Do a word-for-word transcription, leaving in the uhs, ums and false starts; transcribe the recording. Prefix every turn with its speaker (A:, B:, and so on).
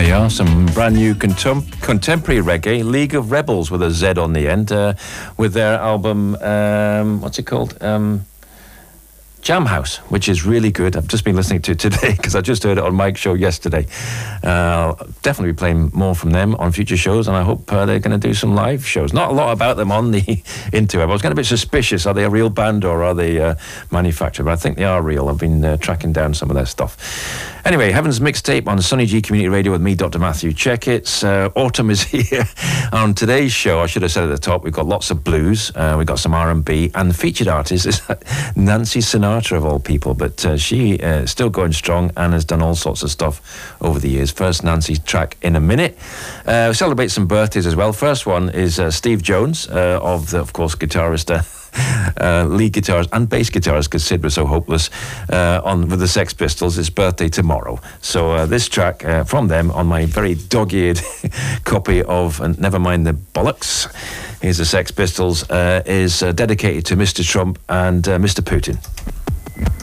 A: they are, some brand new contem- contemporary reggae, League of Rebels with a Z on the end, uh, with their album, um, what's it called? Um, Jam House, which is really good. I've just been listening to it today because I just heard it on Mike's show yesterday. Uh, definitely be playing more from them on future shows, and I hope uh, they're going to do some live shows. Not a lot about them on the interweb. I was getting a bit suspicious. Are they a real band or are they uh, manufactured? But I think they are real. I've been uh, tracking down some of their stuff. Anyway, Heaven's Mixtape on Sunny G Community Radio with me, Doctor Matthew. Check it. Uh, autumn is here. On today's show, I should have said at the top, we've got lots of blues, uh, we've got some R and B, and the featured artist is Nancy Sinatra, of all people, but uh, she uh, is still going strong and has done all sorts of stuff over the years. First, Nancy's track in a minute. Uh, we celebrate some birthdays as well. First one is uh, Steve Jones, uh, of, the, of course, guitarist... Uh, Uh, lead guitarist and bass guitarist, because Sid was so hopeless, uh, on with the Sex Pistols. His birthday tomorrow, so uh, this track uh, from them on my very dog-eared copy of uh, Never Mind the Bollocks, here's the Sex Pistols, uh, is uh, dedicated to Mister Trump and uh, Mister Putin.